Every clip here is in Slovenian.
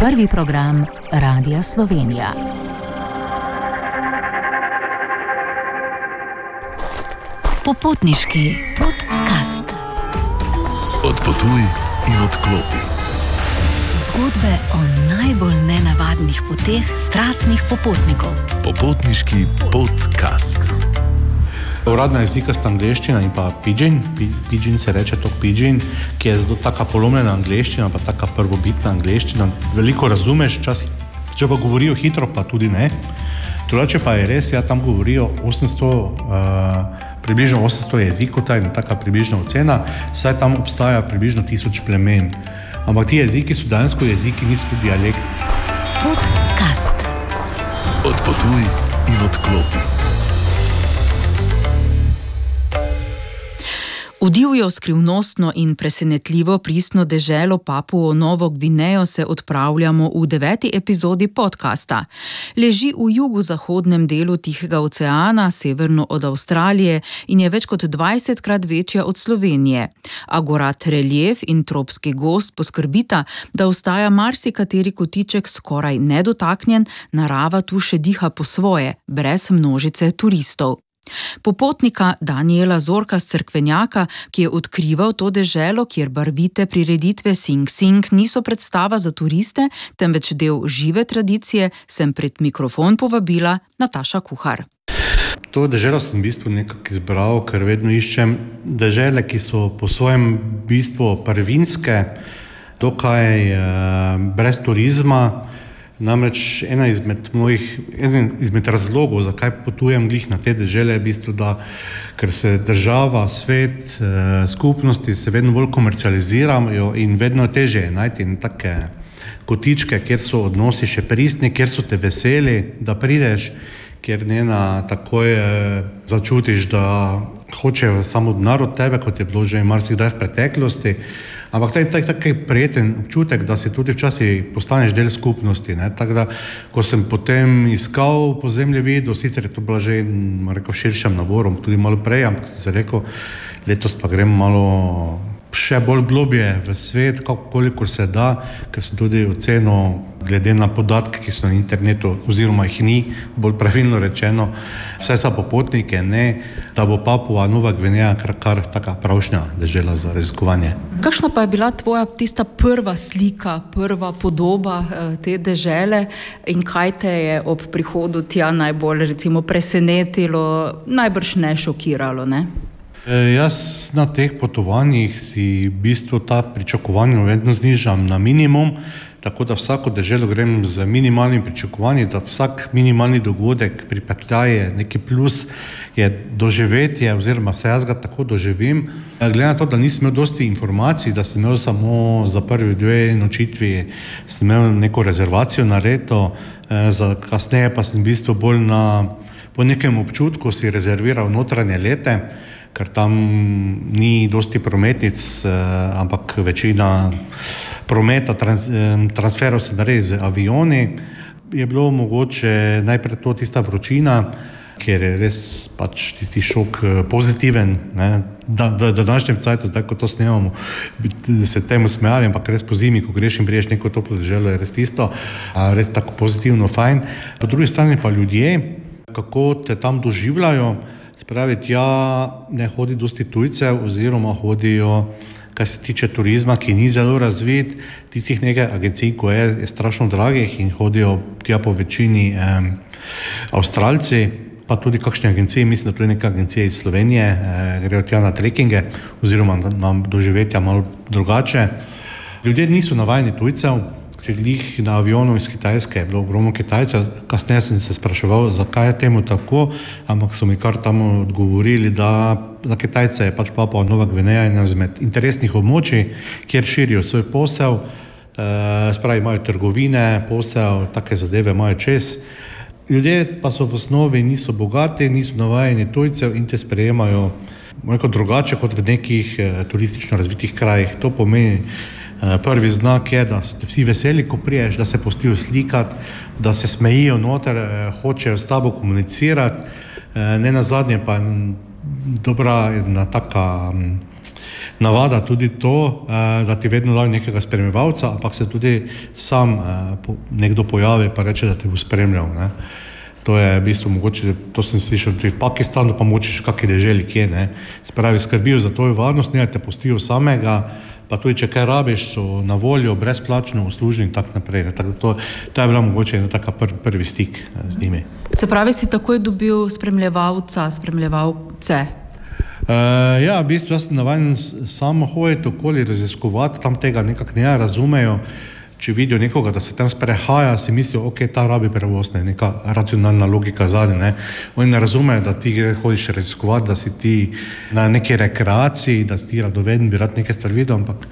Prvi program Radia Slovenija. Popotniški podcast. Odpotuj in odklopi. Zgodbe o najbolj nenavadnih poteh strastnih popotnikov. Popotniški podcast. Uradna jezika sta angleščina in pa pidgin. Pidgin se reče to pidgin, ki je zelo taka polomljena angleščina, pa taka prvobitna angleščina. Veliko razumeš, časih, če pa govorijo hitro, pa tudi ne. Drugače pa je res, tam govorijo približno 800 jezikov, ta je taka približna ocena, saj tam obstaja približno 1000 plemen. Ampak ti jeziki so dejansko jeziki, niso tudi dialekti. Podcast. Odpotuj in odklopi. V divjo, skrivnostno in presenetljivo pristno deželo Papuo Novo Gvinejo se odpravljamo v 9. epizodi podcasta. Leži v jugozahodnem delu Tihega oceana, severno od Avstralije in je več kot 20krat večja od Slovenije. A gorat reljef in tropski gozd poskrbita, da ostaja marsikateri kotiček skoraj nedotaknjen, narava tu še diha po svoje, brez množice turistov. Popotnika Daniela Zorka z Cerkvenjaka, ki je odkrival to deželo, kjer barvite prireditve Sing Sing niso predstava za turiste, temveč del žive tradicije, sem pred mikrofon povabila Nataša Kuhar. To deželo sem v bistvu nekako izbral, ker vedno iščem dežele, ki so po svojem bistvu prvinske, dokaj brez turizma. Namreč eden izmed razlogov, zakaj potujem glih na te dežele, je v bistvu, da ker se država, svet, skupnosti se vedno bolj komercializirajo in vedno težje je najti take kotičke, kjer so odnosi še pristni, kjer so te veseli, da prideš, kjer takoj začutiš, da hočejo samo denar od tebe, kot je bilo že marsikdaj v preteklosti. Ampak to je tak prijeten občutek, da si tudi včasih postaneš del skupnosti. Tako da, ko sem potem iskal po zemljevidu, sicer je to bila že širšem naborom, tudi malo prej, ampak sem se rekel, letos pa grem malo še bolj globje v svet, kolikor se da, ker sem tudi ocenil, glede na podatke, ki so na internetu, oziroma jih ni, bolj pravilno rečeno, vse za popotnike, da bo Papua Nova Gvineja kar taka pravšnja dežela za raziskovanje. Kakšna pa je bila tvoja tista prva slika, prva podoba te dežele in kaj te je ob prihodu tja najbolj recimo presenetilo, najbrž ne šokiralo, ne? Jaz na teh potovanjih si v bistvu ta pričakovanja vedno znižam na minimum, tako da vsako deželo grem z minimalnim pričakovanjem, da vsak minimalni dogodek pripetljaje neki plus je doživetje, oziroma vse jaz ga tako doživim. Glede na to, da nisem imel dosti informacij, da sem imel samo za prvi 2 nočitvi, sem imel neko rezervacijo naredo, za kasneje pa sem v bistvu bolj po nekem občutku si rezerviral notranje lete, ker tam ni dosti prometnic, ampak večina prometa, transferov se naredi z avioni. Je bilo mogoče najprej to tista vročina, ker je res tisti šok pozitiven, v današnjem cajtu, zdaj ko to snemamo, se temu smejali, ampak res po zimi, ko greš in priješ neko toplo deželo, je res tisto, res tako pozitivno, fajn. Po drugi strani pa ljudje, kako te tam doživljajo, spravi, tja ne hodi dosti tujcev, oziroma hodijo, kar se tiče turizma, ki ni zelo razvit, tistih nekaj agencij, ko je strašno dragih in hodijo tja po večini Avstralci, pa tudi kakšne agencije, mislim, da tudi neka agencija iz Slovenije, grejo tja na trekkinge, oziroma na doživetja malo drugače. Ljudje niso navajeni tujcev, če glih na avionu iz Kitajske je bilo ogromno Kitajcev, kasneje sem se spraševal, zakaj je temu tako, ampak so mi kar tam odgovorili, da za Kitajce je Papua Nova Gvineja ena izmed interesnih območij, kjer širijo svoj posel, spravi imajo trgovine, posel, take zadeve imajo čez. Ljudje pa so v osnovi niso bogati, niso navajeni tujcev in te sprejemajo drugače kot v nekih turistično razvitih krajih. To pomeni, prvi znak je, da so te vsi veseli, ko priješ, da se pustijo slikati, da se smejijo noter, hočejo s tabo komunicirati. Ne nazadnje pa dobra jedna taka navada tudi to, da ti vedno dajo nekega spremljevalca, ampak se tudi sam nekdo pojavi pa reče, da te bo spremljal. Ne. To je v bistvu mogoče, to sem slišal tudi v Pakistanu, pa mogoče še kakšne deželi kje, ne. Spravi, skrbijo za tvojo varnost, ne te pustijo samega, pa tudi če kaj rabiš, so na voljo, brezplačno, uslužni in tako naprej. Ne. Tako to je bila mogoče ena taka prvi stik z njimi. Se pravi, si takoj dobil spremljevalce? Ja, v bistvu jaz sem navajen samo hoditi okoli, raziskovati, tam tega nekako ne razumejo. Če vidijo nekoga, da se tam sprehaja, si mislijo, ok, ta rabi prevoz, ne, neka racionalna logika zadnje, ne. Oni ne razumejo, da ti hodiš raziskovati, da si ti na neki rekreaciji, da si ti radoveden, bi rad nekaj stvari videl, ampak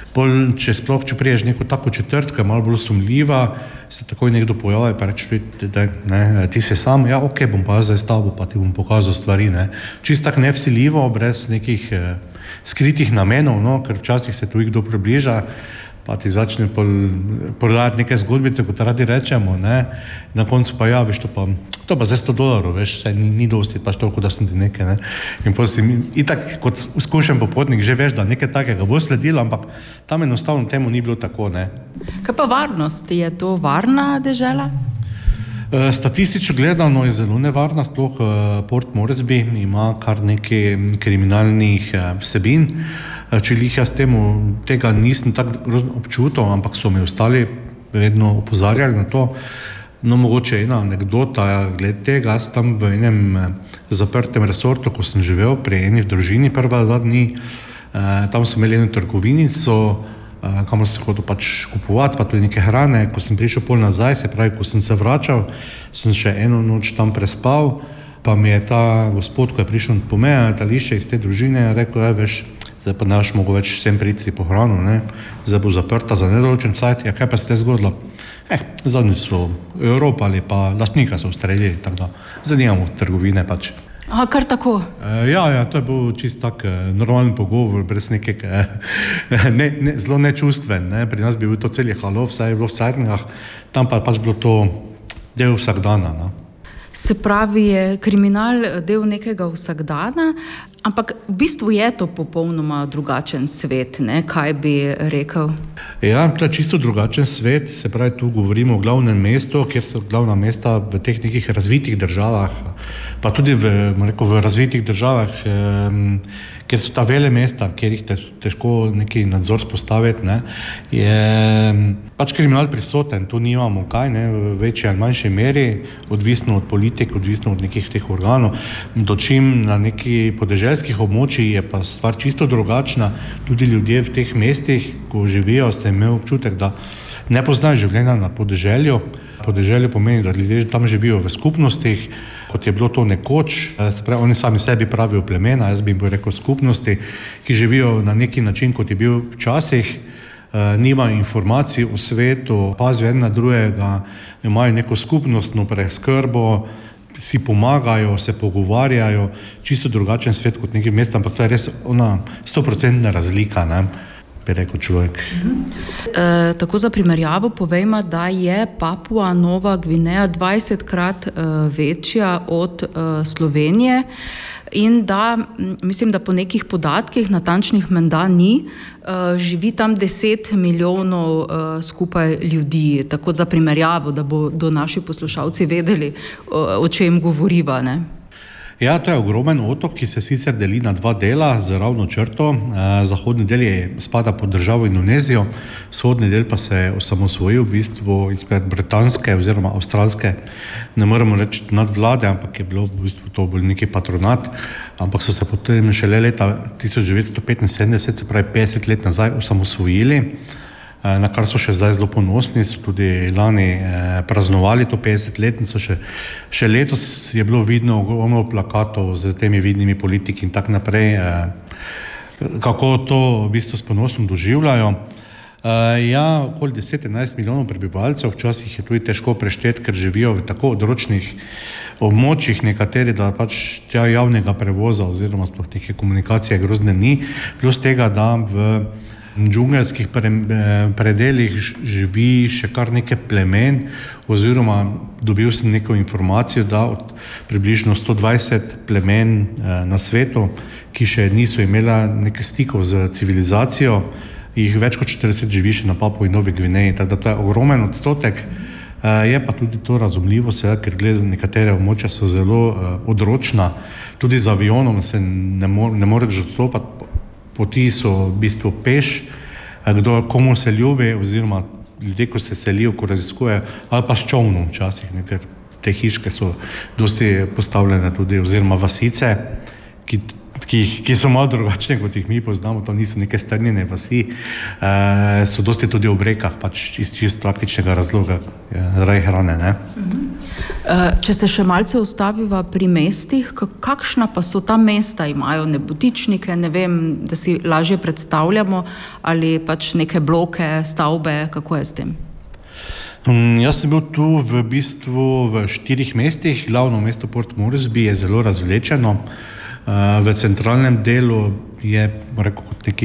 če priješ neko tako četrt, ki je malo bolj sumljiva, se takoj nekdo pojavi, pa reče, ne, ti si sam, ja, ok, bom pa zdaj s tabo, pa ti bom pokazal stvari, ne. Čisto tako nevsiljivo, brez nekih skritih namenov, no, ker včasih se tu kdo približa, pa ti začne prodajati neke zgodbice, kot radi rečemo, ne, na koncu pa ja, veš, to pa zdaj $100, veš, saj ni dosti, pač toliko, da sem ti nekaj, ne, in pa si itak, kot izkušen popotnik, že veš, da nekaj takega bo sledilo, ampak tam enostavno temu ni bilo tako, ne. Kaj pa varnost? Je to varna dežela? Statistično gledano je zelo nevarna, sploh Port Moresby ima kar nekaj kriminalnih vsebin. Če jih jaz tega nisem tako grozno občutil, ampak so mi ostali vedno opozarjali na to. No, mogoče ena anekdota glede tega, jaz tam v enem zaprtem resortu, ko sem živel pri eni v družini prva 2 dni, tam so imeli eno trgovinico, kamor se hodil pač kupovati, pa tudi neke hrane. Ko sem prišel pol nazaj, se pravi, ko sem se vračal, sem še eno noč tam prespal, pa mi je ta gospod, ko je prišel po me, letališče iz te družine, rekel, veš, zdaj pa ne boš mogel več vsem priti po hrano, ne, zdaj bo zaprta za nedoločen cajt, ja, kaj pa se te zgodilo? Zadnji so Evropali, pa lastnika so ustrelili, tako da zdaj nimamo trgovine pač. Aha, kar tako? Ja, to je bil čist tak normalen pogovor, brez nekega, zelo nečustven, ne, pri nas bi bil to celi halo, vse je bilo v cajtningah, tam pa pač bilo to del vsakdana, no. Se pravi, je kriminal del nekega vsakdana, ampak v bistvu je to popolnoma drugačen svet, ne? Kaj bi rekel? Ja, to je čisto drugačen svet, se pravi, tu govorimo o glavnem mestu, kjer so glavna mesta v teh nekih razvitih državah, pa tudi v razvitih državah, kjer so ta vele mesta, kjer jih težko neki nadzor spostaviti, ne, je pač kriminal prisoten, tu nimamo kaj, ne, v večji ali manjši meri, odvisno od politik, odvisno od nekih teh organov, dočim na neki podeželskih območjih je pa stvar čisto drugačna, tudi ljudje v teh mestih, ko živijo, se imel občutek, da ne poznajo življenja na podeželju. Podeželje pomeni, da ljudje tam živijo v skupnostih, kot je bilo to nekoč, oni sami sebi pravijo plemena, jaz bi rekel skupnosti, ki živijo na neki način, kot je bil včasih, nimajo informacij o svetu, pazijo en na drugega, imajo neko skupnostno preskrbo, si pomagajo, se pogovarjajo, čisto drugačen svet kot neki mest, ampak to je res ona 100% razlika, ne, bi rekel človek. Tako za primerjavo povejmo, da je Papua Nova Gvineja 20-krat večja od Slovenije in da, mislim, da po nekih podatkih, natančnih menda ni, živi tam 10 milijonov skupaj ljudi, tako za primerjavo, da bodo naši poslušalci vedeli, o čem govoriva, ne? Ja, to je ogromen otok, ki se sicer deli na 2 dela z ravno črto. Zahodni del spada pod državo Indonezijo, vzhodni del pa se je osamosvojil v bistvu izpred britanske oziroma avstralske, ne moremo reči nadvlade, ampak je bilo v bistvu to bolj neki patronat, ampak so se potem šele leta 1975, se pravi 50 let nazaj, osamosvojili, na kar so še zdaj zelo ponosni, so tudi lani praznovali to 50-letnico, še letos je bilo vidno ogromno plakatov z temi vidnimi politiki in tak naprej, kako to v bistvu s ponosom doživljajo. Ja, okoli 10-11 milijonov prebivalcev, včasih je tudi težko prešteti, ker živijo v tako odročnih območjih nekateri, da pač tja javnega prevoza oziroma sploh neke komunikacije grozne ni, plus tega, da v džungelskih predelih živi še kar nekaj plemen, oziroma dobil sem neko informacijo, da od približno 120 plemen na svetu, ki še niso imela nekaj stikov z civilizacijo, jih več kot 40 živi še na Papui Novi Gvineji, tako da to je ogromen odstotek. Je pa tudi to razumljivo, ker glede nekatere območja so zelo odročna, tudi z avionom se ne moreš dostopati, poti so v bistvu peš, komu se ljubi, oziroma ljudje, ko se selijo, ko raziskujejo, ali pa s čovnom včasih, ker te hiške so dosti postavljene tudi, oziroma vasice, ki so malo drugačne, kot jih mi poznamo, to niso neke strnjene vasi, so dosti tudi ob rekah, pač iz čist praktičnega razloga, zaradi hrane, ne. Če se še malce ustaviva pri mestih, kakšna pa so ta mesta? Imajo nebotičnike, ne vem, da si lažje predstavljamo, ali pač neke bloke, stavbe, kako je s tem? Jaz sem bil tu v bistvu v 4 mestih, glavno mesto Port Moresby je zelo razvlečeno, v centralnem delu je, rekel, kot neki,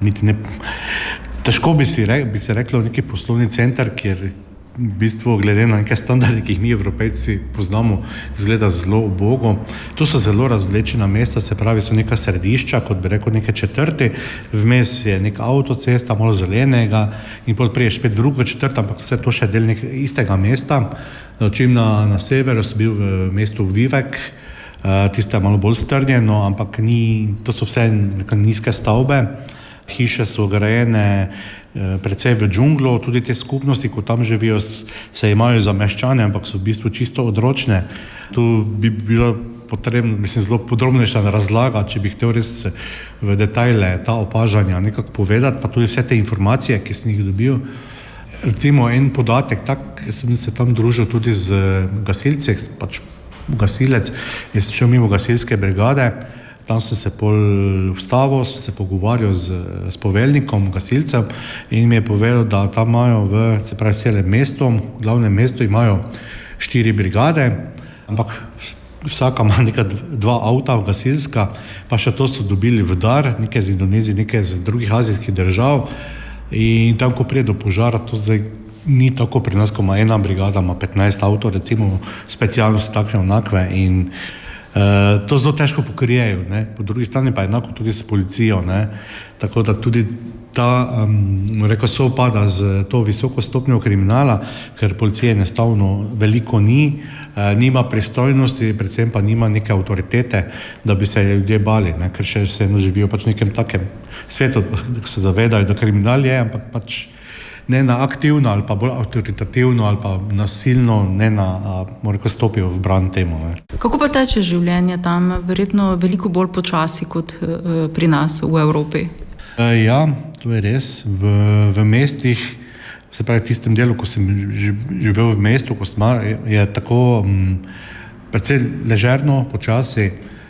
težko bi se reklo neki poslovni center, kjer v bistvu glede na neke standarde, ki jih mi Evropejci poznamo, izgleda zelo ubogo. To so zelo razvlečena mesta, se pravi, so neka središča, kot bi rekel, neke četrti, vmes je neka avtocesta, malo zelenega in potem priješ spet drugo četrt, ampak vse to še del istega mesta. Čim na severu sem bil v mestu Vivek, tiste je malo bolj strnjeno, ampak to so vse nizke stavbe, hiše so grajene precej v džunglu, tudi te skupnosti, ko tam živijo, se imajo za meščane, ampak so v bistvu čisto odročne. Tu bi bilo potrebno, zelo podrobnejša razlaga, če bi hotel res v detajle ta opažanja nekako povedati, pa tudi vse te informacije, ki sem jih dobil. Recimo en podatek, sem se tam družil tudi z gasilci, pač gasilec, jaz sem šel mimo gasilske brigade, tam sem se vstavil, sem se pogovarjal s poveljnikom, gasilcem in mi je povedal, da tam imajo se pravi celem mestu, v glavnem mestu imajo 4 brigade, ampak vsaka ima neka 2 avta gasilska, pa še to so dobili v dar, nekaj z Indonezije, nekaj z drugih azijskih držav in tam, ko prije do požara, to zdaj ni tako pri nas, ko ima ena brigada, ima 15 avtov, recimo specialnosti takšne onakve in to zelo težko pokrijejo, ne. Po drugi strani pa enako tudi s policijo, ne. Tako da tudi ta, sovpada z to visoko stopnjo kriminala, ker policije enostavno veliko nima pristojnosti, predvsem pa nima neke avtoritete, da bi se ljudje bali, ne, ker še vseeno živijo pač v nekem takem svetu, da se zavedajo, da kriminal je, ampak pač ne na aktivno ali pa bolj avtoritativno ali pa nasilno, ne na, stopijo v bran temu, ne. Kako pa teče življenje tam? Verjetno veliko bolj počasi kot pri nas v Evropi. Ja, to je res. V mestih, se pravi v tistem delu, ko sem živel v mestu, je tako precej ležerno, počasi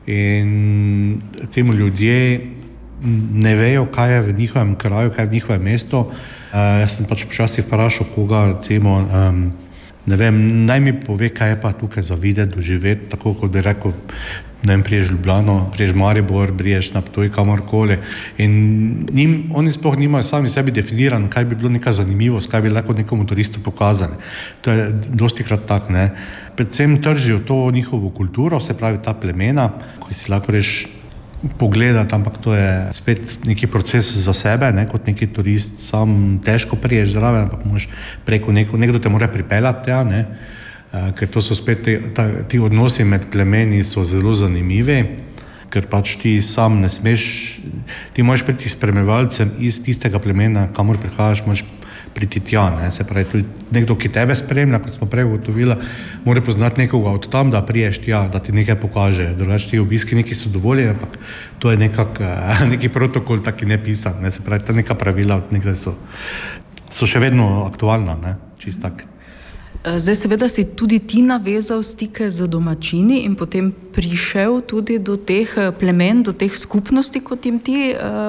in temu ljudje ne vejo, kaj je v njihovem kraju, kaj je v njihovem mestu. Jaz sem pač počasi vprašal koga, recimo, ne vem, naj mi pove, kaj je pa tukaj za videti, doživeti, tako kot bi rekel, ne vem, priješ Ljubljano, priješ Maribor, priješ na Ptuj, kamorkoli. In oni sploh nimajo sami sebi definiran, kaj bi bilo neka zanimivost, kaj bi lahko nekomu turistu pokazali. To je dostikrat tak, ne. Predvsem tržijo to njihovo kulturo, se pravi ta plemena, ko si lahko reš pogledati, ampak to je spet neki proces za sebe, ne, kot neki turist, sam težko priješ zraven, ampak moraš preko nekdo te mora pripeljati, ja, ne, ker to so spet ti odnosi med plemeni so zelo zanimivi, ker pač ti sam ne smeš, ti moraš priti s spremljevalcem iz tistega plemena, kamor prihajaš, moraš priti tja, ne, se pravi, tudi nekdo, ki tebe spremlja, kot smo prej ugotovili, mora poznati nekoga od tam, da priješ tja, da ti nekaj pokaže, drugače ti obiski neki so dovolj, ampak to je neki protokol taki nepisan, ne, se pravi, ta neka pravila od nekaj so še vedno aktualna, ne, čist tak. Zdaj seveda si tudi ti navezal stike z domačini in potem prišel tudi do teh plemen, do teh skupnosti, kot jim ti